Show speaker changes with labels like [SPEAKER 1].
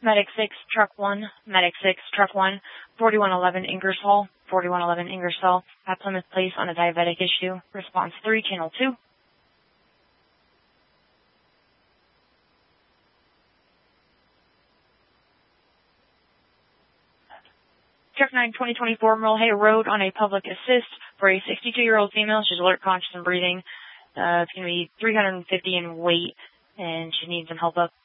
[SPEAKER 1] Medic 6, Truck 1, Medic 6, Truck 1, 4111 Ingersoll, 4111 Ingersoll, at Plymouth Place on a diabetic issue. Response 3, Channel 2. Truck 9, 2024 Mulhay Road on a public assist for a 62-year-old female. She's alert, conscious, and breathing. It's going to be 350 in weight, and she needs some help up